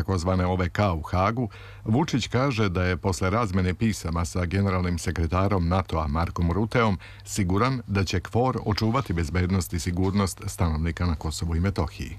takozvane OVK u Hagu, Vučić kaže da je posle razmene pisama sa generalnim sekretarom NATO-a Markom Ruteom siguran da će KFOR očuvati bezbednost i sigurnost stanovnika na Kosovu i Metohiji.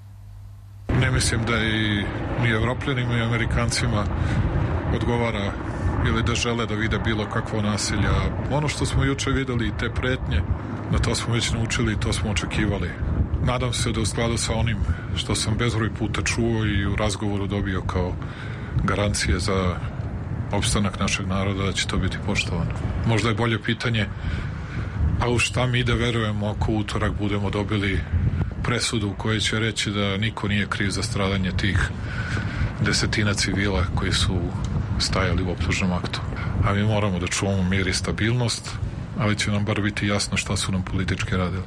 Ne mislim da i ni Evropljanima i Amerikancima odgovara ili da žele da vide bilo kakvo nasilje. Ono što smo juče videli i te pretnje, na to smo već naučili i to smo očekivali. Nadam se da u skladu sa onim što sam bezbroj puta čuo i u razgovoru dobio kao garancije za opstanak našeg naroda, da će to biti poštovano. Možda je bolje pitanje, a u šta mi da verujemo ako utorak budemo dobili presudu u kojoj će reći da niko nije kriv za stradanje tih desetina civila koji su stajali u optužnom aktu. A mi moramo da čuvamo mir i stabilnost, ali će nam bar biti jasno šta su nam politički radili.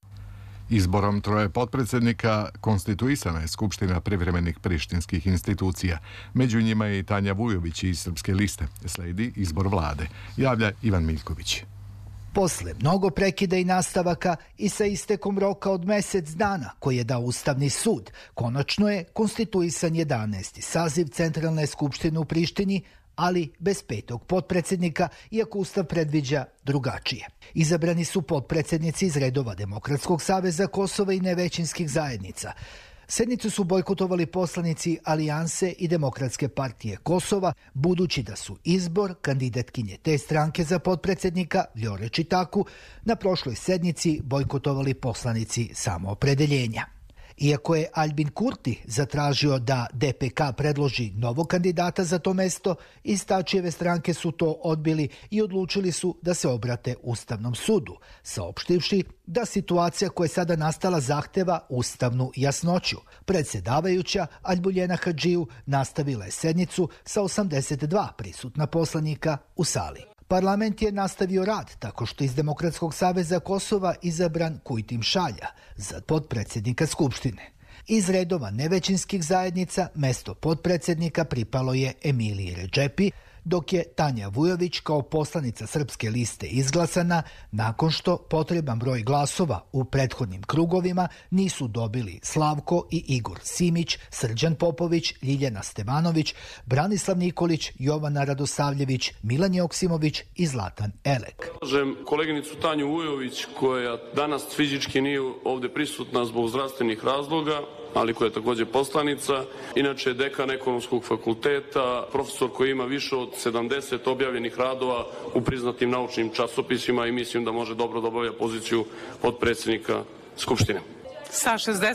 Izborom troje potpredsjednika konstituisana je Skupština privremenih prištinskih institucija. Među njima je i Tanja Vujović iz Srpske liste. Sledi izbor vlade. Javlja Ivan Miljković. Posle mnogo prekida i nastavaka i sa istekom roka od mjesec dana koji je dao Ustavni sud, konačno je konstituisan 11. saziv Centralne skupštine u Prištini, ali bez petog potpredsjednika, iako Ustav predviđa drugačije. Izabrani su potpredsjednici iz redova Demokratskog saveza Kosova i nevećinskih zajednica. Sednicu su bojkotovali poslanici Alijanse i Demokratske partije Kosova, budući da su izbor kandidatkinje te stranke za potpredsjednika Vljore Čitaku na prošloj sednici bojkotovali poslanici Samoopredeljenja. Iako je Albin Kurti zatražio da DPK predloži novog kandidata za to mesto, iz Tačijeve stranke su to odbili i odlučili su da se obrate Ustavnom sudu, saopštivši da situacija koja je sada nastala zahteva ustavnu jasnoću. Predsjedavajuća Albuljena Hadžiju nastavila je sednicu sa 82 prisutna poslanika u sali. Parlament je nastavio rad tako što iz Demokratskog saveza Kosova izabran Kujtim Šalja za potpredsjednika Skupštine. Iz redova nevećinskih zajednica mesto potpredsjednika pripalo je Emiliji Redžepi, dok je Tanja Vujović kao poslanica Srpske liste izglasana nakon što potreban broj glasova u prethodnim krugovima nisu dobili Slavko i Igor Simić, Srđan Popović, Ljiljana Stevanović, Branislav Nikolić, Jovana Radosavljević, Milan Joksimović i Zlatan Elek. Predlažem koleginicu Tanju Vujović, koja danas fizički nije ovdje prisutna zbog zdravstvenih razloga, ali koja je također poslanica. Inače je dekan ekonomskog fakulteta, profesor koji ima više od 70 objavljenih radova u priznatim naučnim časopisima i mislim da može dobro da obavlja poziciju potpredsjednika Skupštine. Sa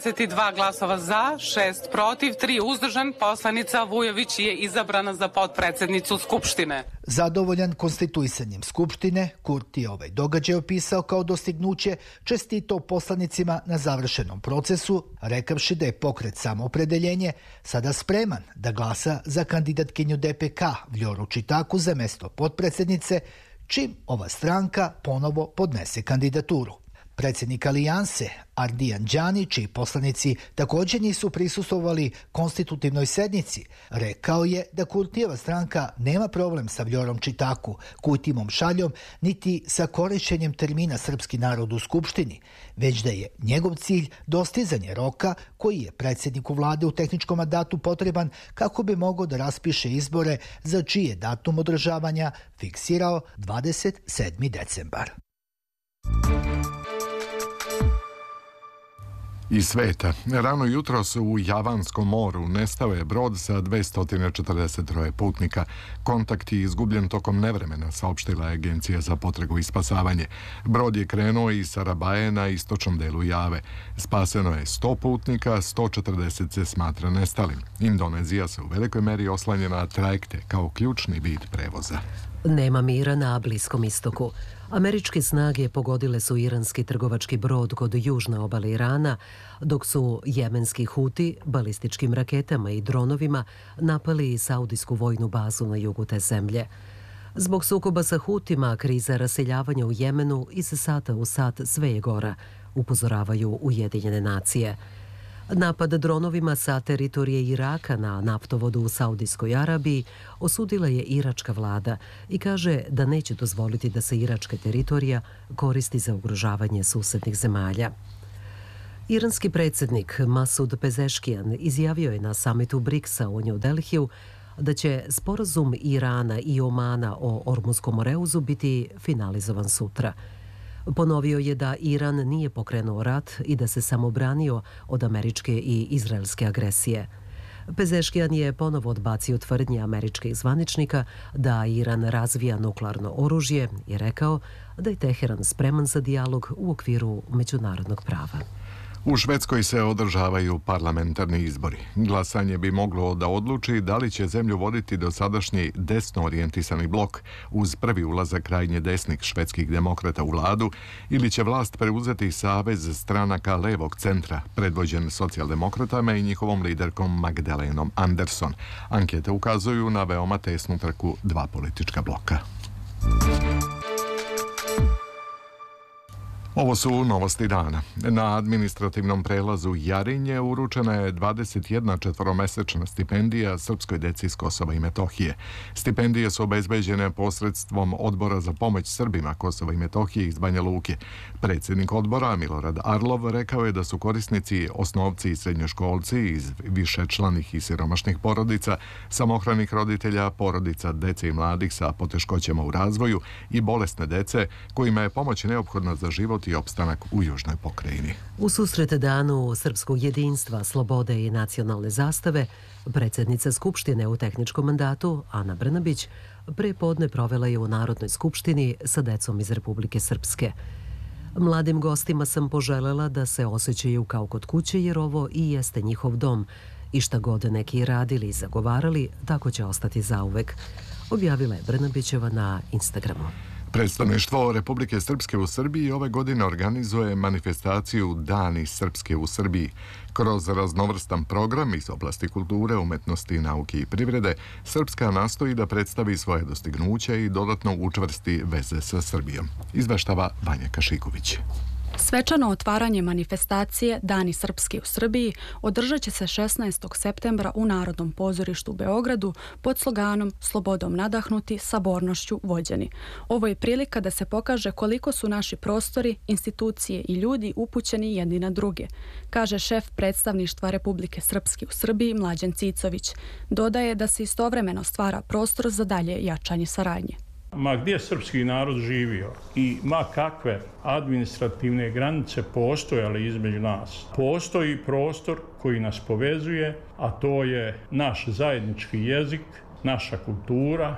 62 glasova za, 6 protiv, 3 uzdržan, poslanica Vujović je izabrana za potpredsjednicu Skupštine. Zadovoljan konstituisanjem Skupštine, Kurti je ovaj događaj opisao kao dostignuće, čestitao poslanicima na završenom procesu, rekavši da je pokret Samoopredeljenje sada spreman da glasa za kandidatkinju DPK Vljoru Čitaku za mesto potpredsjednice, čim ova stranka ponovo podnese kandidaturu. Predsjednik Alijanse Ardijan Đani, čiji poslanici također nisu prisustvovali konstitutivnoj sednici, rekao je da Kurtijeva stranka nema problem sa Vljorom Čitaku, Kujtimom Šaljom, niti sa korišćenjem termina srpski narod u Skupštini, već da je njegov cilj dostizanje roka koji je predsjedniku vlade u tehničkom mandatu potreban kako bi mogao da raspiše izbore za čiji je datum održavanja fiksirao 27. decembar. Iz sveta. Rano jutros u Javanskom moru nestao je brod sa 243 putnika. Kontakt je izgubljen tokom nevremena, saopštila je Agencija za potragu i spasavanje. Brod je krenuo iz Sarabaje na istočnom delu Jave. Spaseno je 100 putnika, 140 se smatra nestalim. Indonezija se u velikoj meri oslanja na trajekte kao ključni vid prevoza. Nema mira na Bliskom istoku. Američke snage pogodile su iranski trgovački brod kod južne obale Irana, dok su jemenski Huti balističkim raketama i dronovima napali saudijsku vojnu bazu na jugu te zemlje. Zbog sukoba sa Hutima, kriza raseljavanja u Jemenu iz sata u sat sve je gora, upozoravaju Ujedinjene nacije. Napad dronovima sa teritorije Iraka na naftovodu u Saudijskoj Arabiji osudila je iračka vlada i kaže da neće dozvoliti da se iračka teritorija koristi za ugrožavanje susednih zemalja. Iranski predsjednik Masud Pezeškijan izjavio je na samitu BRICS-a u New Delhiju da će sporazum Irana i Omana o Ormutskom moreuzu biti finalizovan sutra. Ponovio je da Iran nije pokrenuo rat i da se samo branio od američke i izraelske agresije. Pezeškijan je ponovo odbacio tvrdnje američkih zvaničnika da Iran razvija nuklearno oružje i rekao da je Teheran spreman za dijalog u okviru međunarodnog prava. U Švedskoj se održavaju parlamentarni izbori. Glasanje bi moglo da odluči da li će zemlju voditi dosadašnji desno orijentisani blok uz prvi ulazak krajnje desnih švedskih demokrata u vladu ili će vlast preuzeti savez stranaka levog centra, predvođen socijaldemokratama i njihovom liderkom Magdalenom Andersson. Ankete ukazuju na veoma tesnu trku dva politička bloka. Ovo su novosti dana. Na administrativnom prelazu Jarinje uručena je 21 četvoromesečna stipendija srpskoj deci iz Kosova i Metohije. Stipendije su obezbeđene posredstvom Odbora za pomoć Srbima Kosova i Metohije iz Banja Luke. Predsjednik odbora Milorad Arlov rekao je da su korisnici osnovci i srednjoškolci iz višečlanih i siromašnih porodica, samohranih roditelja, porodica dece i mladih sa poteškoćama u razvoju i bolesne dece kojima je pomoć neophodna za život i opstanak u južnoj pokrajini. U susret danu srpskog jedinstva, slobode i nacionalne zastave, predsjednica Skupštine u tehničkom mandatu, Ana Brnabić, pre podne provela je u Narodnoj skupštini sa decom iz Republike Srpske. Mladim gostima sam poželela da se osjećaju kao kod kuće jer ovo i jeste njihov dom i šta god neki radili i zagovarali, tako će ostati zauvek, objavila je Brnabićeva na Instagramu. Predstavništvo Republike Srpske u Srbiji ove godine organizuje manifestaciju Dani Srpske u Srbiji. Kroz raznovrstan program iz oblasti kulture, umetnosti, nauke i privrede, Srpska nastoji da predstavi svoje dostignuće i dodatno učvrsti veze sa Srbijom. Izveštava Vanja Kašiković. Svečano otvaranje manifestacije Dani Srpski u Srbiji održat će se 16. septembra u Narodnom pozorištu u Beogradu pod sloganom Slobodom nadahnuti, sabornošću vođeni. Ovo je prilika da se pokaže koliko su naši prostori, institucije i ljudi upućeni jedni na druge, kaže šef predstavništva Republike Srpske u Srbiji Mlađan Cicović. Dodaje da se istovremeno stvara prostor za dalje jačanje saradnje. Ma gdje srpski narod živio i ma kakve administrativne granice postojale između nas, postoji prostor koji nas povezuje, a to je naš zajednički jezik, naša kultura,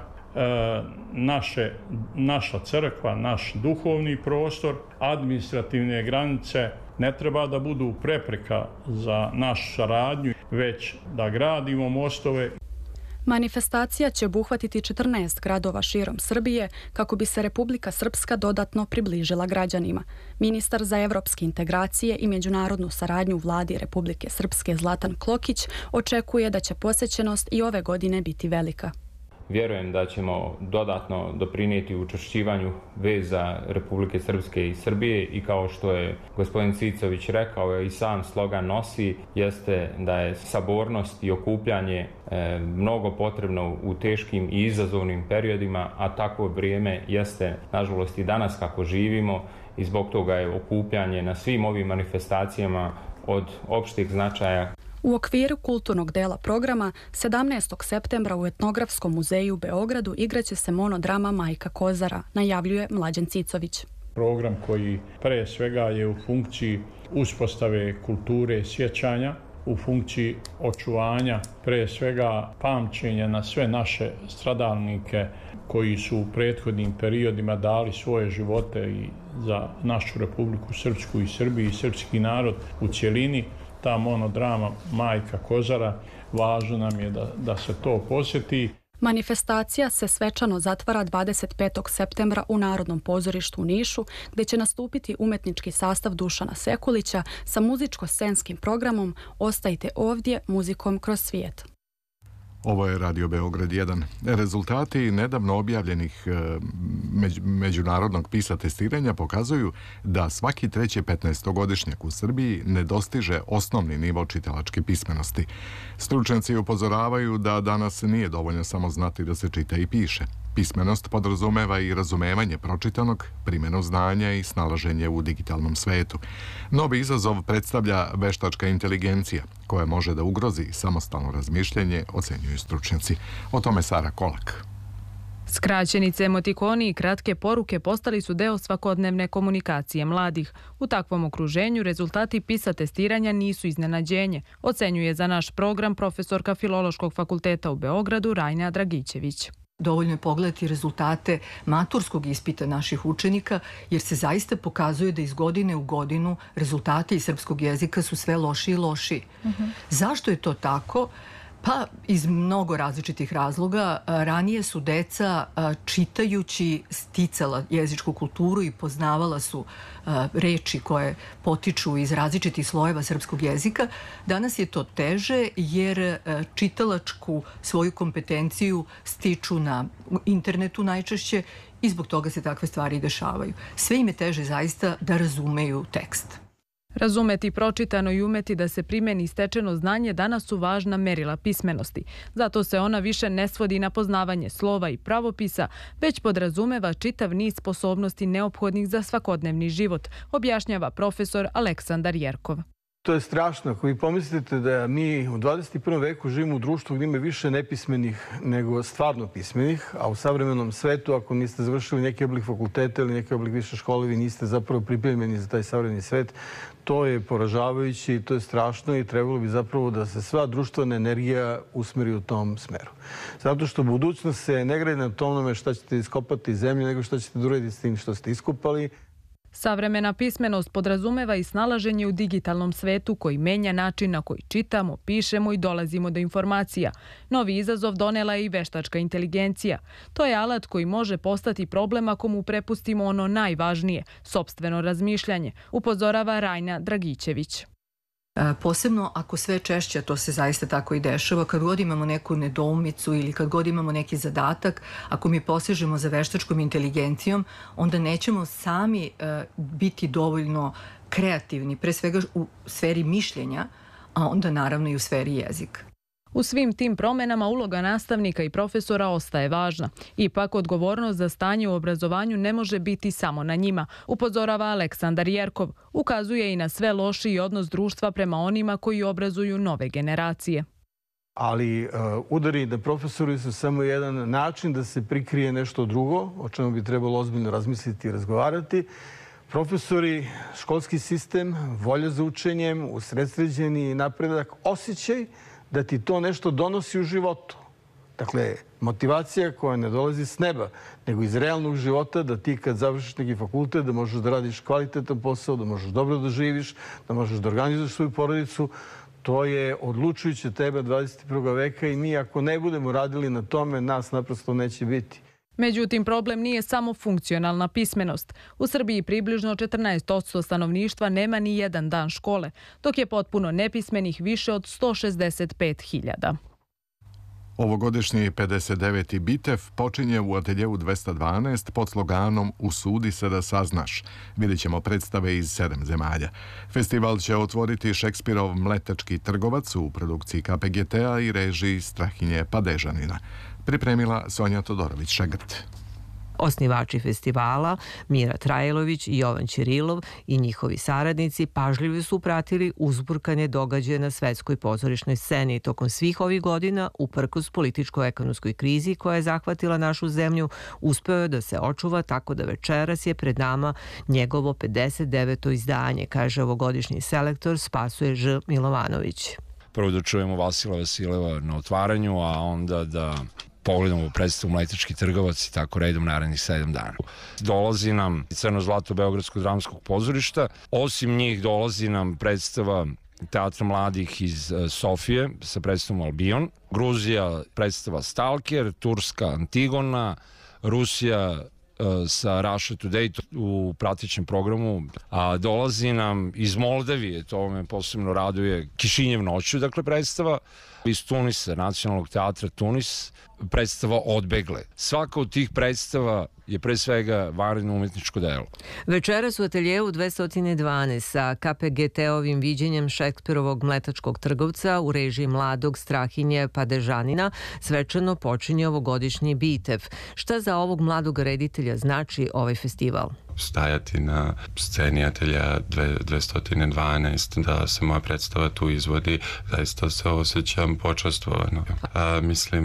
naša crkva, naš duhovni prostor. Administrativne granice ne treba da budu prepreka za našu saradnju, već da gradimo mostove. Manifestacija će obuhvatiti 14 gradova širom Srbije kako bi se Republika Srpska dodatno približila građanima. Ministar za evropske integracije i međunarodnu saradnju u vladi Republike Srpske Zlatan Klokić očekuje da će posjećenost i ove godine biti velika. Vjerujem da ćemo dodatno doprinijeti učvršćivanju veza Republike Srpske i Srbije i kao što je gospodin Cicović rekao i sam slogan nosi, jeste da je sabornost i okupljanje mnogo potrebno u teškim i izazovnim periodima, a takvo vrijeme jeste nažalost i danas kako živimo i zbog toga je okupljanje na svim ovim manifestacijama od opšteg značaja. U okviru kulturnog dela programa 17. septembra u Etnografskom muzeju u Beogradu igraće se monodrama Majka Kozara, najavljuje Mlađan Cicović. Program koji pre svega je u funkciji uspostave kulture sjećanja, u funkciji očuvanja pre svega pamćenja na sve naše stradalnike koji su u prethodnim periodima dali svoje živote i za našu Republiku Srpsku i Srbiju i srpski narod u cjelini. Ta monodrama Majka Kozara, važno nam je da se to posjeti. Manifestacija se svečano zatvara 25. septembra u Narodnom pozorištu u Nišu, gdje će nastupiti umetnički sastav Dušana Sekulića sa muzičko-scenskim programom Ostajte ovdje, muzikom kroz svijet. Ovo je Radio Beograd 1. Rezultati nedavno objavljenih međunarodnog PISA testiranja pokazuju da svaki treći 15-godišnjak u Srbiji ne dostiže osnovni nivo čitalačke pismenosti. Stručnjaci upozoravaju da danas nije dovoljno samo znati da se čita i piše. Pismenost podrazumeva i razumevanje pročitanog, primjenu znanja i snalaženje u digitalnom svetu. Novi izazov predstavlja veštačka inteligencija, koja može da ugrozi samostalno razmišljanje, ocenjuju stručnjaci. O tome Sara Kolak. Skraćenice, emotikoni i kratke poruke postali su deo svakodnevne komunikacije mladih. U takvom okruženju rezultati PISA testiranja nisu iznenađenje, ocenjuje za naš program profesorka Filološkog fakulteta u Beogradu Rajna Dragićević. Dovoljno je pogledati rezultate maturskog ispita naših učenika, jer se zaista pokazuje da iz godine u godinu rezultati iz srpskog jezika su sve lošiji i lošiji. Zašto je to tako? Pa iz mnogo različitih razloga. Ranije su deca čitajući sticala jezičku kulturu i poznavala su reči koje potiču iz različitih slojeva srpskog jezika. Danas je to teže jer čitalačku svoju kompetenciju stiču na internetu najčešće i zbog toga se takve stvari dešavaju. Sve im je teže zaista da razumeju tekst. Razumeti pročitano i umeti da se primeni stečeno znanje danas su važna merila pismenosti. Zato se ona više ne svodi na poznavanje slova i pravopisa, već podrazumeva čitav niz sposobnosti neophodnih za svakodnevni život, objašnjava profesor Aleksandar Jerkov. To je strašno. Ako vi pomislite da mi u 21. veku živimo u društvu gdje ima više nepismenih nego stvarno pismenih, a u savremenom svetu, ako niste završili neki oblik fakulteta ili neki oblik više škole, vi niste zapravo pripremljeni za taj savremeni svet, to je poražavajuće i to je strašno i trebalo bi zapravo da se sva društvena energija usmeri u tom smeru. Zato što budućnost se ne gradi na tome šta ćete iskopati iz zemlje, nego šta ćete uraditi s tim što ste iskopali. Savremena pismenost podrazumeva i snalaženje u digitalnom svetu koji menja način na koji čitamo, pišemo i dolazimo do informacija. Novi izazov donela je i veštačka inteligencija. To je alat koji može postati problem ako mu prepustimo ono najvažnije, sopstveno razmišljanje, upozorava Rajna Dragićević. Posebno ako sve češće, to se zaista tako i dešava, kad god imamo neku nedoumicu ili kad god imamo neki zadatak, ako mi posežemo za veštačkom inteligencijom, onda nećemo sami biti dovoljno kreativni, pre svega u sferi mišljenja, a onda naravno i u sferi jezika. U svim tim promenama uloga nastavnika i profesora ostaje važna. Ipak, odgovornost za stanje u obrazovanju ne može biti samo na njima, upozorava Aleksandar Jerkov. Ukazuje i na sve lošiji odnos društva prema onima koji obrazuju nove generacije. Ali udari na profesori su samo jedan način da se prikrije nešto drugo, o čemu bi trebalo ozbiljno razmisliti i razgovarati. Profesori, školski sistem, volja za učenjem, usredsređeni napredak, osjećaj da ti to nešto donosi u životu. Dakle, motivacija koja ne dolazi s neba, nego iz realnog života, da ti kad završiš neki fakultet, da možeš da radiš kvalitetan posao, da možeš dobro da živiš, da možeš da organizuješ svoju porodicu, to je odlučujuće tebe 21. veka i mi ako ne budemo radili na tome, nas naprosto neće biti. Međutim, problem nije samo funkcionalna pismenost. U Srbiji približno 14% stanovništva nema ni jedan dan škole, dok je potpuno nepismenih više od 165.000. Ovogodišnji 59. Bitev počinje u ateljeu 212 pod sloganom Usudi se da saznaš. Vidjet ćemo predstave iz 7 zemalja. Festival će otvoriti Šekspirov Mletački trgovac u produkciji KPGT-a i režiji Strahinje Padežanina. Pripremila Sonja Todorović-Šegrt. Osnivači festivala, Mira Trajlović i Jovan Ćirilov i njihovi saradnici pažljivo su pratili uzburkane događaje na svetskoj pozorišnoj sceni tokom svih ovih godina, uprkos političko-ekonomskoj krizi koja je zahvatila našu zemlju, uspeo je da se očuva tako da večeras je pred nama njegovo 59. izdanje, kaže ovogodišnji selektor Spasoje Ž. Milovanović. Prvo da čujemo Vasila Vasileva na otvaranju, a onda da pogledamo predstavu Mletački trgovac i tako redom narednih 7 dana. Dolazi nam Crno zlato Beogradskog dramskog pozorišta. Osim njih dolazi nam predstava Teatra mladih iz Sofije sa predstavom Albion. Gruzija predstava Stalker, Turska Antigona, Rusija sa Russia Today u pratećem programu, a dolazi nam iz Moldavije, to me posebno raduje, Kišinjev noću, dakle predstava, iz Tunisa, Nacionalnog teatra Tunis, predstava Odbegle. Svaka od tih predstava je pre svega vanredno umetničko delo. Večeras u ateljevu 212 sa KPGT-ovim viđenjem Šekspirovog Mletačkog trgovca u režiji mladog Strahinje Padežanina svečano počinje ovogodišnji Bitev. Šta za ovog mladog reditelja znači ovaj festival? Stajati na sceni atelja 212, da se moja predstava tu izvodi, zaista se osjećam počastvovano. Mislim